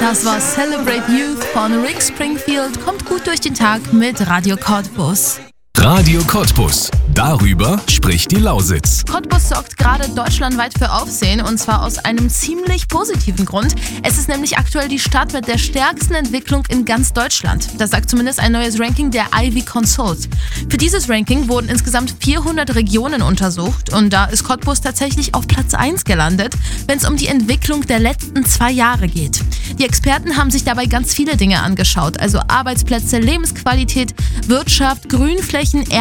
Das war Celebrate Youth von Rick Springfield. Kommt gut durch den Tag mit Radio Cottbus. Radio Cottbus. Darüber spricht die Lausitz. Cottbus sorgt gerade deutschlandweit für Aufsehen und zwar aus einem ziemlich positiven Grund. Es ist nämlich aktuell die Stadt mit der stärksten Entwicklung in ganz Deutschland. Das sagt zumindest ein neues Ranking der Ivy Consult. Für dieses Ranking wurden insgesamt 400 Regionen untersucht und da ist Cottbus tatsächlich auf Platz 1 gelandet, wenn es um die Entwicklung der letzten 2 Jahre geht. Die Experten haben sich dabei ganz viele Dinge angeschaut, also Arbeitsplätze, Lebensqualität, Wirtschaft, Grünflächen,